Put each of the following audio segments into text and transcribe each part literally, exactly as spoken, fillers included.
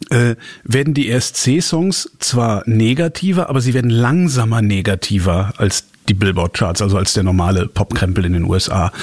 äh, werden die E S C-Songs zwar negativer, aber sie werden langsamer negativer als die Billboard-Charts, also als der normale Popkrempel in den U S A.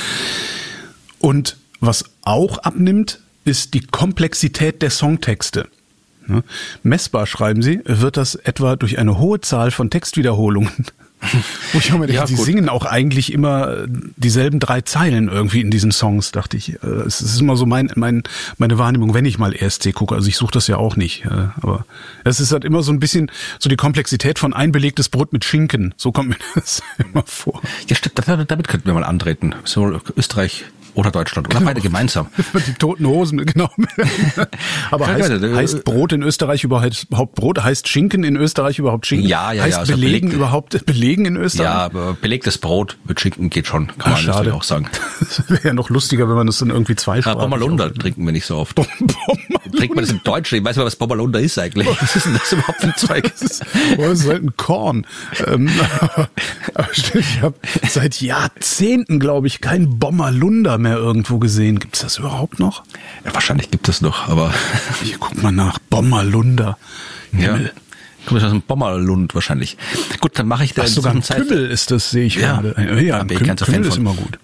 Und was auch abnimmt, ist die Komplexität der Songtexte. Ja, messbar, schreiben sie, wird das etwa durch eine hohe Zahl von Textwiederholungen. Wo ich auch mal denke, ja, sie singen auch eigentlich immer dieselben drei Zeilen irgendwie in diesen Songs, dachte ich. Es ist immer so mein, mein, meine Wahrnehmung, wenn ich mal E S C gucke. Also ich suche das ja auch nicht. Aber es ist halt immer so ein bisschen so die Komplexität von einbelegtes Brot mit Schinken. So kommt mir das immer vor. Ja, stimmt. Damit könnten wir mal antreten. So Österreich oder Deutschland. Oder genau. Beide gemeinsam. Die Toten Hosen, genau. Aber heißt, heißt Brot in Österreich überhaupt Brot? Heißt Schinken in Österreich überhaupt Schinken? Ja, ja, heißt ja. Heißt also Belegen beleg, überhaupt Belegen in Österreich? Ja, aber belegtes Brot mit Schinken geht schon. Kann Ach, man natürlich auch sagen. Das wäre ja noch lustiger, wenn man das dann irgendwie zweisprachig... Ja, Bommerlunder trinken wir nicht so oft. Trinkt man das im Deutschen? Ich weiß mal, was Bommerlunder ist eigentlich. Was ist denn das überhaupt für ein Zeug? Das ist, das ist halt ein Korn. Ähm, aber, aber ich habe seit Jahrzehnten, glaube ich, kein Bommerlunder mehr irgendwo gesehen. Gibt es das überhaupt noch? Ja, wahrscheinlich gibt es noch, aber... Ich guck mal nach. Bommerlunder. Ja. Kommt aus dem Bommerlund wahrscheinlich. Gut, dann mache ich da... Ach, sogar ein Kümmel ist das, sehe ich ja. gerade. Ja, ein Kümmel, Kümmel ist immer gut.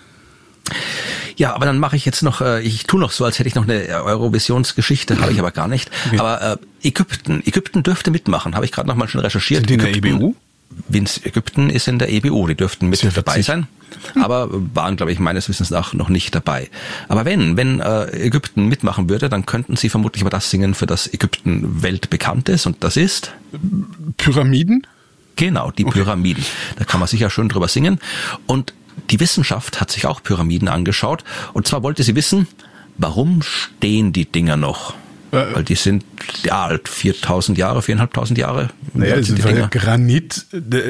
Ja, aber dann mache ich jetzt noch, ich tue noch so, als hätte ich noch eine Eurovisionsgeschichte, habe ich aber gar nicht. Okay. Aber äh, Ägypten, Ägypten dürfte mitmachen, habe ich gerade noch mal schon recherchiert. Sind die in der E B U? Ägypten ist in der E B U, die dürften mit dabei sein, aber waren, glaube ich, meines Wissens nach noch nicht dabei. Aber wenn, wenn äh, Ägypten mitmachen würde, dann könnten sie vermutlich aber das singen, für das Ägypten weltbekannt ist, und das ist? Pyramiden? Genau, die okay. Pyramiden. Da kann man sicher schön drüber singen. Und die Wissenschaft hat sich auch Pyramiden angeschaut, und zwar wollte sie wissen, warum stehen die Dinger noch? Weil die sind ja alt, viertausend Jahre, viertausendfünfhundert Jahre. Naja, das ist ja Granit.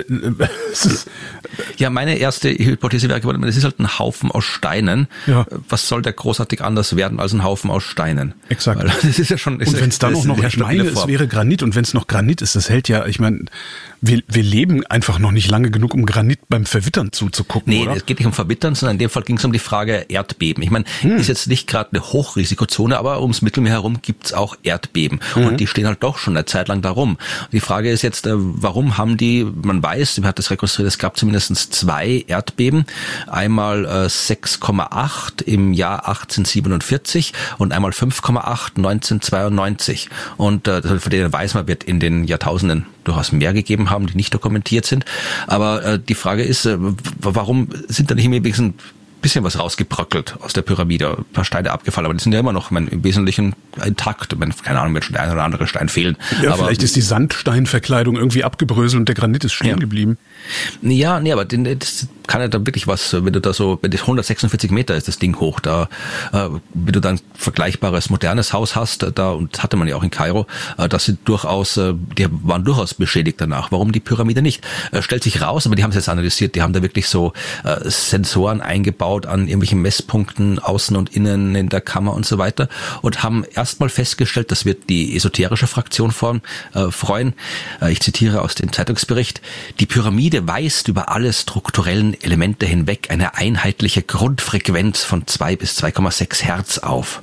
Ja, meine erste Hypothese wäre geworden, das ist halt ein Haufen aus Steinen. Ja. Was soll der großartig anders werden als ein Haufen aus Steinen? Exakt. Weil das ist ja schon, ist und wenn es dann auch noch, ich meine, es wäre Granit, und wenn es noch Granit ist, das hält ja, ich meine, wir, wir leben einfach noch nicht lange genug, um Granit beim Verwittern zuzugucken, nee, oder? Es geht nicht um Verwittern, sondern in dem Fall ging es um die Frage Erdbeben. Ich meine, hm. ist jetzt nicht gerade eine Hochrisikozone, aber ums Mittelmeer herum gibt's auch Erdbeben. Mhm. Und die stehen halt doch schon eine Zeit lang darum. Die Frage ist jetzt, warum haben die, man weiß, man hat das rekonstruiert, es gab zumindest zwei Erdbeben. Einmal äh, sechs Komma acht im Jahr achtzehnhundertsiebenundvierzig und einmal fünf Komma acht neunzehnhundertzweiundneunzig. Und äh, von denen weiß man, wird in den Jahrtausenden durchaus mehr gegeben haben, die nicht dokumentiert sind. Aber äh, die Frage ist, äh, warum sind da nicht im Wesentlichen bisschen was rausgebröckelt aus der Pyramide, ein paar Steine abgefallen, aber die sind ja immer noch mein, im Wesentlichen intakt. Mein, keine Ahnung, wird schon der ein oder andere Stein fehlen. Ja, aber vielleicht ist die Sandsteinverkleidung irgendwie abgebröselt und der Granit ist stehen ja. geblieben. Ja, nee, aber den, das kann ja da wirklich was, wenn du da so, wenn das hundertsechsundvierzig Meter ist das Ding hoch, da, äh, wenn du dann vergleichbares modernes Haus hast, da, und das hatte man ja auch in Kairo, äh, das sind durchaus, äh, die waren durchaus beschädigt danach. Warum die Pyramide nicht? Äh, stellt sich raus, aber die haben es jetzt analysiert, die haben da wirklich so äh, Sensoren eingebaut an irgendwelchen Messpunkten außen und innen in der Kammer und so weiter, und haben erstmal festgestellt, das wird die esoterische Fraktion von, äh, freuen, äh, ich zitiere aus dem Zeitungsbericht, die Pyramide weist über alle strukturellen Elemente hinweg eine einheitliche Grundfrequenz von zwei bis zwei Komma sechs Hertz auf.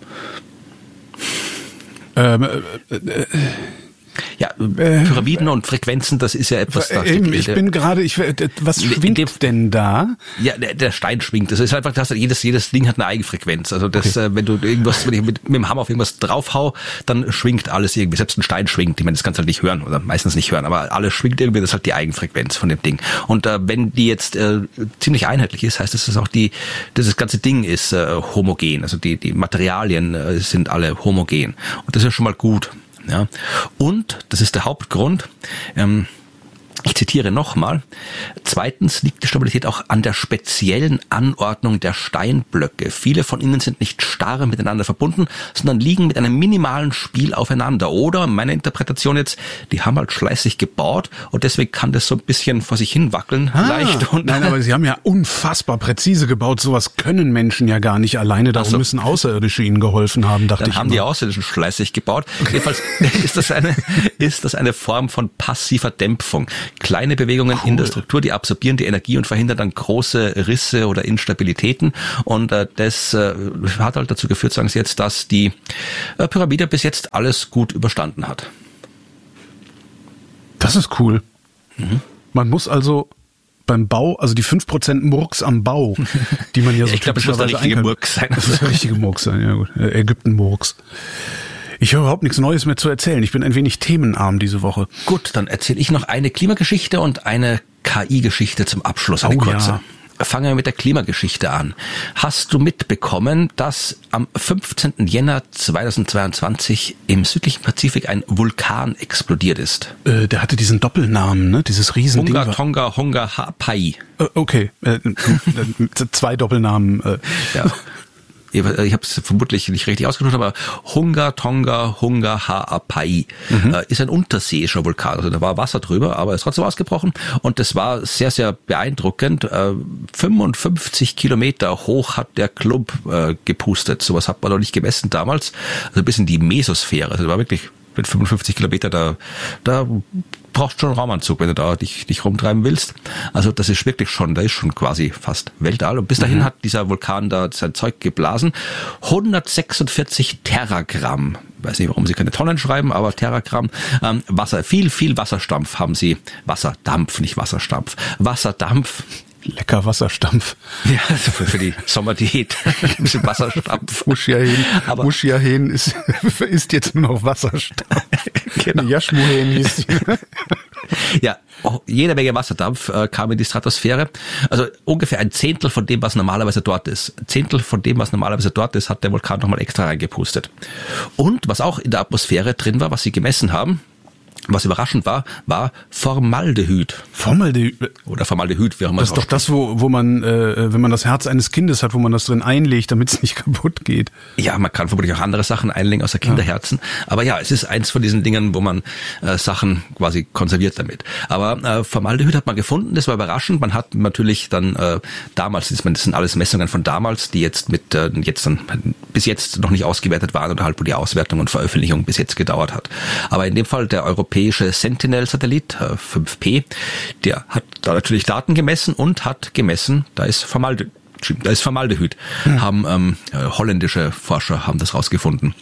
Ähm, äh, äh, Ja, Pyramiden und Frequenzen, das ist ja etwas... Da Eben, ich bin gerade, ich, was schwingt dem, denn da? Ja, der, der Stein schwingt. Das ist einfach, dass jedes, jedes Ding hat eine Eigenfrequenz. Also das, okay. äh, wenn du irgendwas, wenn ich mit, mit dem Hammer auf irgendwas draufhau, dann schwingt alles irgendwie. Selbst ein Stein schwingt. Ich meine, das kannst du halt nicht hören oder meistens nicht hören, aber alles schwingt irgendwie. Das ist halt die Eigenfrequenz von dem Ding. Und äh, wenn die jetzt äh, ziemlich einheitlich ist, heißt das, dass auch die, dass das ganze Ding ist äh, homogen. Also die, die Materialien äh, sind alle homogen. Und das ist ja schon mal gut. Ja. Und, das ist der Hauptgrund, ähm, ich zitiere nochmal, zweitens liegt die Stabilität auch an der speziellen Anordnung der Steinblöcke. Viele von ihnen sind nicht starr miteinander verbunden, sondern liegen mit einem minimalen Spiel aufeinander. Oder, meine Interpretation jetzt, die haben halt schleißig gebaut und deswegen kann das so ein bisschen vor sich hin wackeln, ah, leicht. Und nein, aber sie haben ja unfassbar präzise gebaut. Sowas können Menschen ja gar nicht alleine. Darum also, müssen Außerirdische ihnen geholfen haben, dachte dann ich. Dann haben immer. Die Außerirdischen schleißig gebaut. Okay. Jedenfalls ist das eine, ist das eine Form von passiver Dämpfung. kleine Bewegungen cool. in der Struktur, die absorbieren die Energie und verhindern dann große Risse oder Instabilitäten. Und äh, das äh, hat halt dazu geführt, sagen sie jetzt, dass die äh, Pyramide bis jetzt alles gut überstanden hat. Das ist cool. Mhm. Man muss also beim Bau, also die fünf Prozent Murks am Bau, die man ja so ich glaube, es muss der richtige einkauft. Murks sein. Das muss der richtige Murks sein, ja gut. Ägypten-Murks. Ich habe überhaupt nichts Neues mehr zu erzählen. Ich bin ein wenig themenarm diese Woche. Gut, dann erzähle ich noch eine Klimageschichte und eine K I-Geschichte zum Abschluss. Eine oh, kurze. Ja. Fangen wir mit der Klimageschichte an. Hast du mitbekommen, dass am fünfzehnten Jänner zweitausendzweiundzwanzig im südlichen Pazifik ein Vulkan explodiert ist? Äh, der hatte diesen Doppelnamen, ne? Dieses Riesending. Hunga Tonga Hunga Ha'apai. Äh, okay, äh, zwei Doppelnamen. Äh. Ja. Ich habe es vermutlich nicht richtig ausgesprochen, aber Hunga Tonga Hunga Ha'apai mhm. äh, ist ein unterseeischer Vulkan. Also da war Wasser drüber, aber ist trotzdem ausgebrochen. Und das war sehr, sehr beeindruckend. Äh, fünfundfünfzig Kilometer hoch hat der Klump äh, gepustet. Sowas hat man noch nicht gemessen damals. Also bis in die Mesosphäre. Also das war wirklich mit fünfundfünfzig Kilometer, da, da brauchst du schon einen Raumanzug, wenn du da dich, dich rumtreiben willst. Also das ist wirklich schon, da ist schon quasi fast Weltall. Und bis dahin mhm. hat dieser Vulkan da sein Zeug geblasen. hundertsechsundvierzig Teragramm. Ich weiß nicht, warum sie keine Tonnen schreiben, aber Teragramm. Ähm, Wasser, viel, viel Wasserdampf haben sie. Wasserdampf, nicht Wasserstampf. Wasserdampf. Lecker Wasserstampf. Ja, also für, für die Sommerdiät. Ein bisschen Wasserstampf. Uschiahen, aber Uschiahen ist, ist jetzt nur noch Wasserstampf. Genau. Yashmuhen hieß die. Ja, oh, jede Menge Wasserdampf äh, kam in die Stratosphäre. Also ungefähr ein Zehntel von dem, was normalerweise dort ist. Ein Zehntel von dem, was normalerweise dort ist, hat der Vulkan nochmal extra reingepustet. Und was auch in der Atmosphäre drin war, was sie gemessen haben, was überraschend war, war Formaldehyd. Formaldehyd? Oder Formaldehyd, wie auch immer. Das ist doch das, wo, wo man, äh, wenn man das Herz eines Kindes hat, wo man das drin einlegt, damit es nicht kaputt geht. Ja, man kann vermutlich auch andere Sachen einlegen außer Kinderherzen. Ja. Aber ja, es ist eins von diesen Dingen, wo man äh, Sachen quasi konserviert damit. Aber äh, Formaldehyd hat man gefunden, das war überraschend. Man hat natürlich dann äh, damals, das sind alles Messungen von damals, die jetzt mit äh, jetzt dann bis jetzt noch nicht ausgewertet waren oder halt wo die Auswertung und Veröffentlichung bis jetzt gedauert hat. Aber in dem Fall der Europäische Europäische Sentinel-Satellit, äh, fünf P, der hat da natürlich Daten gemessen und hat gemessen, da ist Formaldehyd, da ist Formaldehyd. Hm. Haben ähm, holländische Forscher haben das rausgefunden.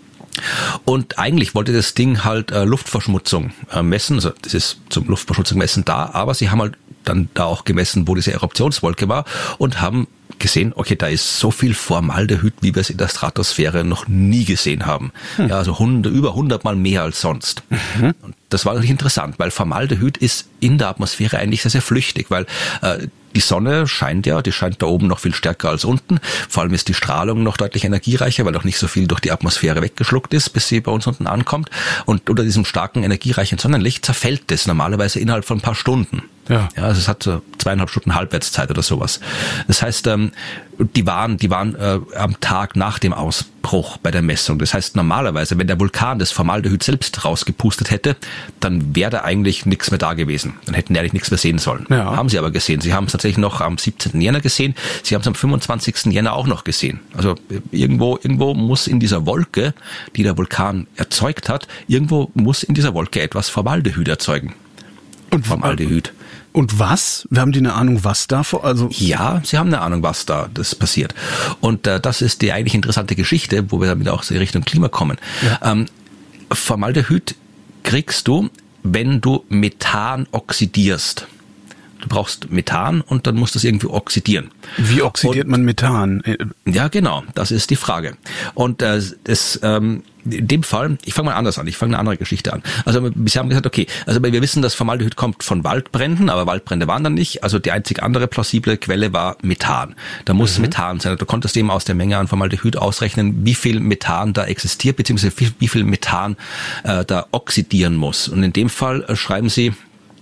Und eigentlich wollte das Ding halt äh, Luftverschmutzung äh, messen, also das ist zum Luftverschmutzung messen da, aber sie haben halt dann da auch gemessen, wo diese Eruptionswolke war und haben gesehen, okay, da ist so viel Formaldehyd, wie wir es in der Stratosphäre noch nie gesehen haben. Hm. Ja, also hundert, über hundert Mal mehr als sonst. Mhm. Und das war natürlich interessant, weil Formaldehyd ist in der Atmosphäre eigentlich sehr, sehr flüchtig, weil äh, die Sonne scheint ja, die scheint da oben noch viel stärker als unten. Vor allem ist die Strahlung noch deutlich energiereicher, weil noch nicht so viel durch die Atmosphäre weggeschluckt ist, bis sie bei uns unten ankommt. Und unter diesem starken, energiereichen Sonnenlicht zerfällt es normalerweise innerhalb von ein paar Stunden. Ja, ja, also es hat so zweieinhalb Stunden Halbwertszeit oder sowas. Das heißt, ähm, die waren, die waren äh, am Tag nach dem Ausbruch bei der Messung. Das heißt, normalerweise, wenn der Vulkan das Formaldehyd selbst rausgepustet hätte, dann wäre da eigentlich nichts mehr da gewesen. Dann hätten die eigentlich nichts mehr sehen sollen. Ja. Haben sie aber gesehen. Sie haben es tatsächlich noch am siebzehnten Jänner gesehen. Sie haben es am fünfundzwanzigsten Jänner auch noch gesehen. Also irgendwo, irgendwo muss in dieser Wolke, die der Vulkan erzeugt hat, irgendwo muss in dieser Wolke etwas Formaldehyd erzeugen. Und Formaldehyd. Und was? Wir haben die eine Ahnung, was da vor, also? Ja, sie haben eine Ahnung, was da das passiert. Und äh, das ist die eigentlich interessante Geschichte, wo wir damit auch in Richtung Klima kommen. Ja. Ähm, Formaldehyd kriegst du, wenn du Methan oxidierst. Du brauchst Methan und dann musst du es irgendwie oxidieren. Wie oxidiert und, man Methan? Ja, genau, das ist die Frage. Und äh, es, ähm, in dem Fall, ich fange mal anders an, ich fange eine andere Geschichte an. Also wir haben gesagt, okay, also wir wissen, dass Formaldehyd kommt von Waldbränden, aber Waldbrände waren dann nicht. Also die einzig andere plausible Quelle war Methan. Da muss mhm. Methan sein. Du konntest eben aus der Menge an Formaldehyd ausrechnen, wie viel Methan da existiert, beziehungsweise wie, wie viel Methan äh, da oxidieren muss. Und in dem Fall äh, schreiben sie,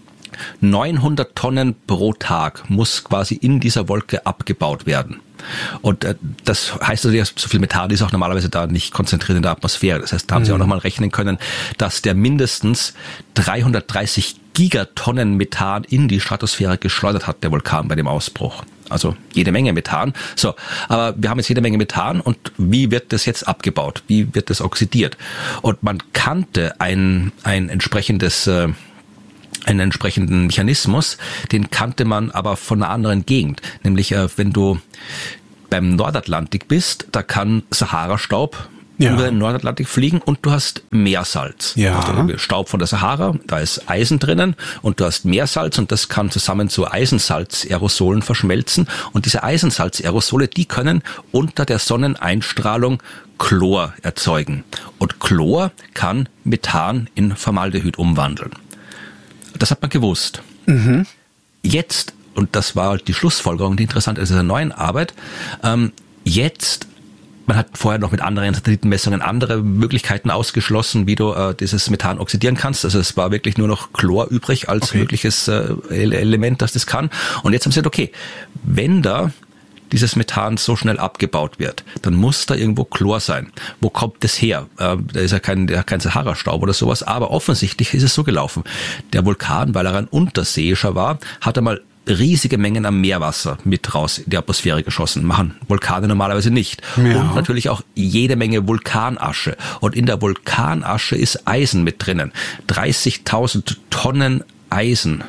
neunhundert Tonnen pro Tag muss quasi in dieser Wolke abgebaut werden. Und äh, das heißt also, so viel Methan ist auch normalerweise da nicht konzentriert in der Atmosphäre. Das heißt, da haben mhm. sie auch nochmal rechnen können, dass der mindestens dreihundertdreißig Gigatonnen Methan in die Stratosphäre geschleudert hat, der Vulkan bei dem Ausbruch. Also jede Menge Methan. So, aber wir haben jetzt jede Menge Methan und wie wird das jetzt abgebaut? Wie wird das oxidiert? Und man kannte ein, ein entsprechendes... Äh, einen entsprechenden Mechanismus, den kannte man aber von einer anderen Gegend. Nämlich, äh, wenn du beim Nordatlantik bist, da kann Sahara-Staub ja. über den Nordatlantik fliegen und du hast Meersalz. Ja. Du hast Staub von der Sahara, da ist Eisen drinnen und du hast Meersalz und das kann zusammen zu Eisensalz-Aerosolen verschmelzen und diese Eisensalz-Aerosole, die können unter der Sonneneinstrahlung Chlor erzeugen. Und Chlor kann Methan in Formaldehyd umwandeln. Das hat man gewusst. Mhm. Jetzt, und das war die Schlussfolgerung, die interessant ist in der neuen Arbeit, ähm, jetzt, man hat vorher noch mit anderen Satellitenmessungen andere Möglichkeiten ausgeschlossen, wie du äh, dieses Methan oxidieren kannst. Also es war wirklich nur noch Chlor übrig als okay. mögliches äh, Element, das das kann. Und jetzt haben sie gesagt, okay, wenn da dieses Methan so schnell abgebaut wird, dann muss da irgendwo Chlor sein. Wo kommt das her? Äh, da ist ja kein, kein Sahara-Staub oder sowas, aber offensichtlich ist es so gelaufen. Der Vulkan, weil er ein unterseeischer war, hat einmal riesige Mengen am Meerwasser mit raus in die Atmosphäre geschossen. Machen Vulkane normalerweise nicht. Ja. Und natürlich auch jede Menge Vulkanasche. Und in der Vulkanasche ist Eisen mit drinnen. dreißigtausend Tonnen Eisen.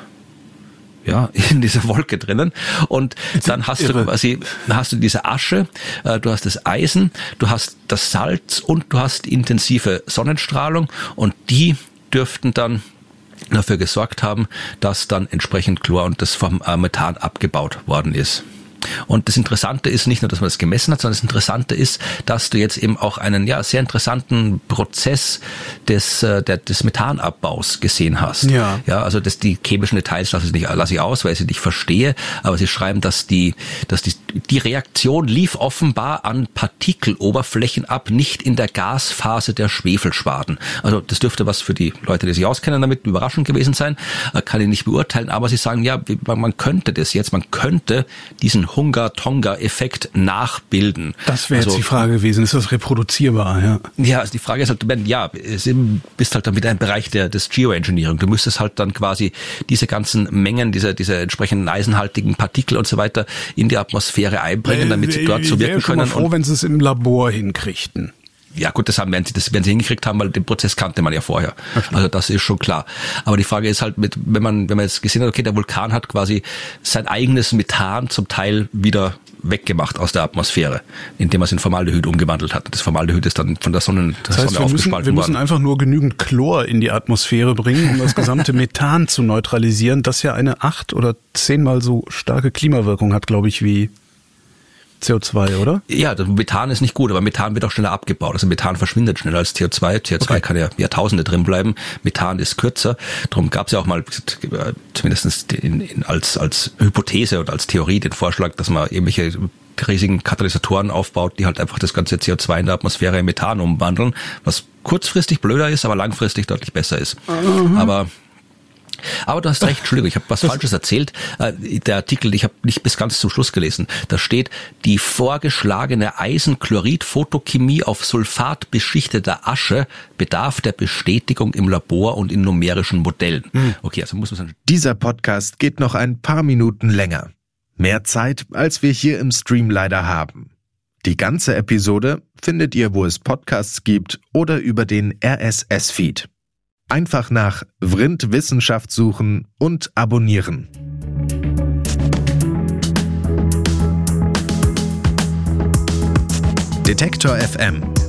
Ja, in dieser Wolke drinnen. Und dann hast du quasi, hast du diese Asche, äh, du hast das Eisen, du hast das Salz und du hast intensive Sonnenstrahlung und die dürften dann dafür gesorgt haben, dass dann entsprechend Chlor und das vom äh, Methan abgebaut worden ist. Und das Interessante ist nicht nur, dass man das gemessen hat, sondern das Interessante ist, dass du jetzt eben auch einen ja sehr interessanten Prozess des äh, der, des Methanabbaus gesehen hast. Ja. Ja, also das die chemischen Details lasse ich nicht lasse ich aus, weil ich sie nicht verstehe. Aber sie schreiben, dass die dass die die Reaktion lief offenbar an Partikeloberflächen ab, nicht in der Gasphase der Schwefelschwaden. Also das dürfte was für die Leute, die sich auskennen damit, überraschend gewesen sein. Kann ich nicht beurteilen. Aber sie sagen, ja, man könnte das jetzt, man könnte diesen Hunga-Tonga-Effekt nachbilden. Das wäre also, jetzt die Frage gewesen, ist das reproduzierbar? Ja, ja also die Frage ist halt, wenn, ja, du bist halt dann wieder im Bereich der, des Geoengineering. Du müsstest halt dann quasi diese ganzen Mengen, diese, diese entsprechenden eisenhaltigen Partikel und so weiter in die Atmosphäre einbringen, damit sie dort so wirken ich können. Ich wäre froh, wenn sie es im Labor hinkriegten. Ja gut, das haben werden sie, das werden sie hingekriegt haben, weil den Prozess kannte man ja vorher. Okay. Also das ist schon klar. Aber die Frage ist halt, mit, wenn man, wenn man jetzt gesehen hat, okay, der Vulkan hat quasi sein eigenes Methan zum Teil wieder weggemacht aus der Atmosphäre, indem er es in Formaldehyd umgewandelt hat. Das Formaldehyd ist dann von der Sonne, das der heißt, Sonne wir aufgespalten müssen, wir müssen worden. einfach nur genügend Chlor in die Atmosphäre bringen, um das gesamte Methan zu neutralisieren, das ja eine acht oder zehnmal so starke Klimawirkung hat, glaube ich, wie C O zwei, oder? Ja, das Methan ist nicht gut, aber Methan wird auch schneller abgebaut. Also Methan verschwindet schneller als C O zwei. C O zwei okay. kann ja Jahrtausende drin bleiben. Methan ist kürzer. Darum gab es ja auch mal, zumindest in, in, als, als Hypothese oder als Theorie den Vorschlag, dass man irgendwelche riesigen Katalysatoren aufbaut, die halt einfach das ganze C O zwei in der Atmosphäre in Methan umwandeln, was kurzfristig blöder ist, aber langfristig deutlich besser ist. Mhm. Aber Aber du hast recht, Entschuldigung, ich habe was das Falsches erzählt. Der Artikel, ich habe nicht bis ganz zum Schluss gelesen. Da steht, die vorgeschlagene Eisenchlorid-Photochemie auf Sulfat beschichteter Asche bedarf der Bestätigung im Labor und in numerischen Modellen. Hm. Okay, also muss man sagen. Dieser Podcast geht noch ein paar Minuten länger. Mehr Zeit, als wir hier im Stream leider haben. Die ganze Episode findet ihr, wo es Podcasts gibt oder über den R S S-Feed. Einfach nach Vrind Wissenschaft suchen und abonnieren. Detektor F M.